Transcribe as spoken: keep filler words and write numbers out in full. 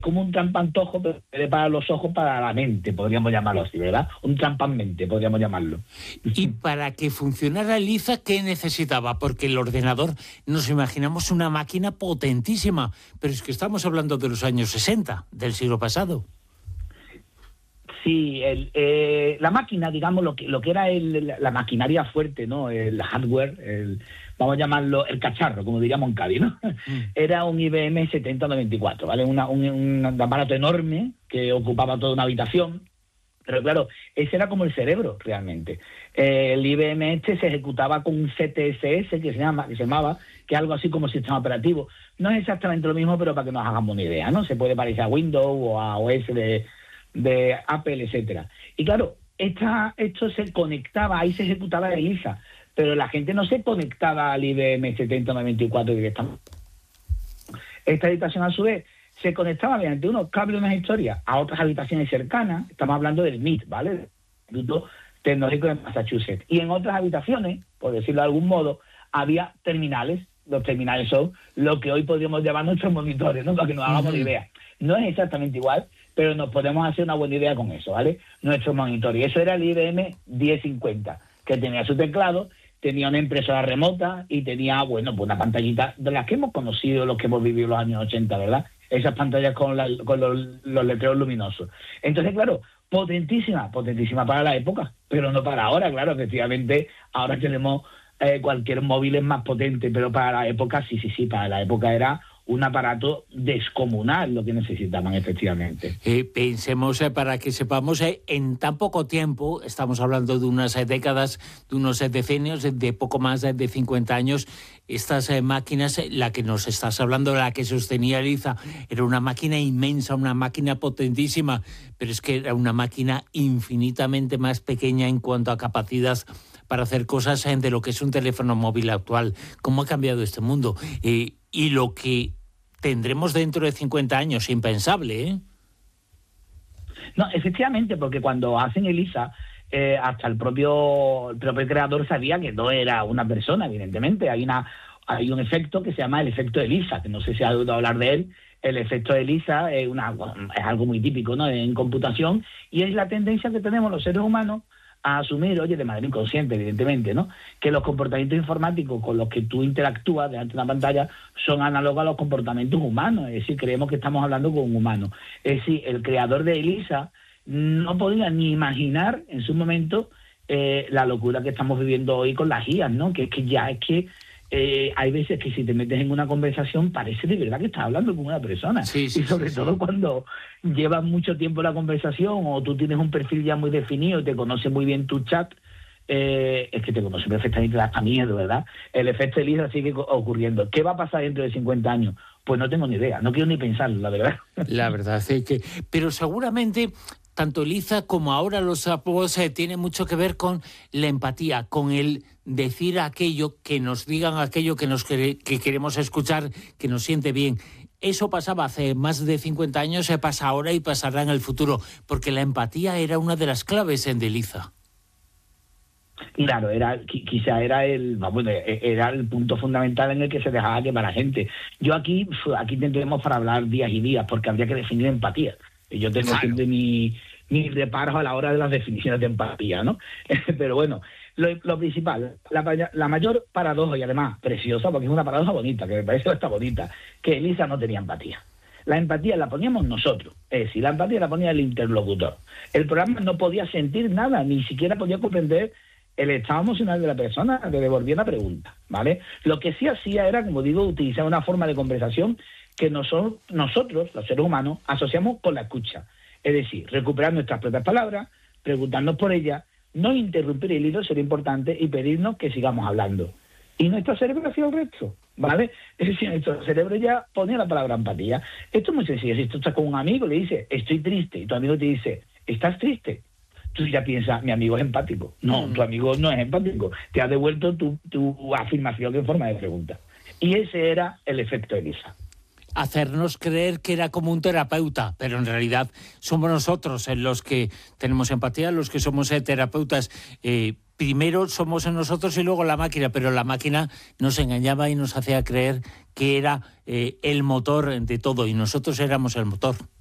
como un trampantojo, pero para los ojos, para la mente, podríamos llamarlo así, ¿verdad? Un trampanmente, podríamos llamarlo. Y para que funcionara Eliza, ¿qué necesitaba? Porque el ordenador, nos imaginamos una máquina potentísima, pero es que estamos hablando de los años sesenta, del siglo pasado. Sí, el, eh, la máquina, digamos, lo que lo que era el, la maquinaria fuerte, ¿no? El hardware, el, vamos a llamarlo el cacharro, como diríamos en Cádiz, ¿no? Mm. Era un I B M setenta noventa y cuatro, ¿vale? Una, un, un aparato enorme que ocupaba toda una habitación, pero claro, ese era como el cerebro, realmente. Eh, el I B M este se ejecutaba con un C T S S, que se llama, que se llamaba, que es algo así como sistema operativo. No es exactamente lo mismo, pero para que nos hagamos una idea, ¿no? Se puede parecer a Windows o a O S de... de Apple, etcétera. Y claro, esta, esto se conectaba, ahí se ejecutaba Eliza, pero la gente no se conectaba al I B M setenta noventa y cuatro directamente. Esta habitación, a su vez, se conectaba mediante unos cables, unas historias, a otras habitaciones cercanas. Estamos hablando del M I T, ¿vale? El Instituto Tecnológico de Massachusetts. Y en otras habitaciones, por decirlo de algún modo, había terminales. Los terminales son lo que hoy podríamos llamar nuestros monitores, ¿no? Para que nos hagamos uh-huh. idea. No es exactamente igual, pero nos podemos hacer una buena idea con eso, ¿vale? Nuestro monitor. Y eso era el I B M diez cincuenta, que tenía su teclado, tenía una impresora remota y tenía, bueno, pues una pantallita de las que hemos conocido, los que hemos vivido los años ochenta, ¿verdad? Esas pantallas con, la, con los, los letreros luminosos. Entonces, claro, potentísima, potentísima para la época, pero no para ahora, claro, efectivamente, ahora tenemos eh, cualquier móvil es más potente, pero para la época, sí, sí, sí, para la época era un aparato descomunal lo que necesitaban, efectivamente. Eh, pensemos, eh, para que sepamos, eh, en tan poco tiempo, estamos hablando de unas eh, décadas, de unos eh, decenios, eh, de poco más eh, de cincuenta años, estas eh, máquinas, eh, la que nos estás hablando, la que sostenía Eliza, era una máquina inmensa, una máquina potentísima, pero es que era una máquina infinitamente más pequeña en cuanto a capacidad para hacer cosas eh, de lo que es un teléfono móvil actual. ¿Cómo ha cambiado este mundo? Eh, y lo que tendremos dentro de cincuenta años, impensable, ¿eh? No, efectivamente, porque cuando hacen Eliza, eh, hasta el propio, el propio creador sabía que no era una persona, evidentemente. Hay una hay un efecto que se llama el efecto Eliza, que no sé si ha oído hablar de él. El efecto Eliza es, una, es algo muy típico, ¿no?, en computación, y es la tendencia que tenemos los seres humanos a asumir, oye, de manera inconsciente, evidentemente, ¿no?, que los comportamientos informáticos con los que tú interactúas delante de una pantalla son análogos a los comportamientos humanos. Es decir, creemos que estamos hablando con un humano. Es decir, el creador de Eliza no podía ni imaginar en su momento eh, la locura que estamos viviendo hoy con las I As, ¿no?, que es que ya es que Eh, hay veces que si te metes en una conversación parece de verdad que estás hablando con una persona. Sí, sí, y sobre sí, todo sí. cuando llevas mucho tiempo la conversación o tú tienes un perfil ya muy definido y te conoce muy bien tu chat, eh, es que te conoce perfectamente, te da hasta miedo, ¿verdad? El efecto Eliza sigue ocurriendo. ¿Qué va a pasar dentro de cincuenta años? Pues no tengo ni idea, no quiero ni pensarlo, la verdad. La verdad es que... Pero seguramente tanto Eliza como ahora los apodos eh, tiene mucho que ver con la empatía, con el decir aquello, que nos digan aquello que, nos que, que queremos escuchar, que nos siente bien. Eso pasaba hace más de cincuenta años, se pasa ahora y pasará en el futuro, porque la empatía era una de las claves en Eliza. Claro, era quizá era el vamos, era el punto fundamental en el que se dejaba llevar a la gente. Yo aquí aquí tendremos para hablar días y días, porque habría que definir empatía. Yo tengo claro. siempre mi, mi reparos a la hora de las definiciones de empatía, ¿no? Pero bueno, lo, lo principal, la, la mayor paradoja, y además preciosa, porque es una paradoja bonita, que me parece que está bonita, que Eliza no tenía empatía. La empatía la poníamos nosotros, es decir, la empatía la ponía el interlocutor. El programa no podía sentir nada, ni siquiera podía comprender el estado emocional de la persona que devolvía la pregunta, ¿vale? Lo que sí hacía era, como digo, utilizar una forma de conversación que nosotros, nosotros, los seres humanos, asociamos con la escucha. Es decir, recuperar nuestras propias palabras, preguntarnos por ellas, no interrumpir el hilo, sería importante, y pedirnos que sigamos hablando. Y nuestro cerebro hacía el resto, ¿vale? Es decir, nuestro cerebro ya ponía la palabra empatía. Esto es muy sencillo. Si tú estás con un amigo, le dices, estoy triste, y tu amigo te dice, ¿estás triste? Tú ya piensas, mi amigo es empático. No, mm. tu amigo no es empático. Te ha devuelto tu, tu afirmación en forma de pregunta. Y ese era el efecto Eliza. hacernos creer que era como un terapeuta, pero en realidad somos nosotros en los que tenemos empatía, los que somos eh, terapeutas. Eh, primero somos nosotros y luego la máquina, pero la máquina nos engañaba y nos hacía creer que era eh, el motor de todo y nosotros éramos el motor.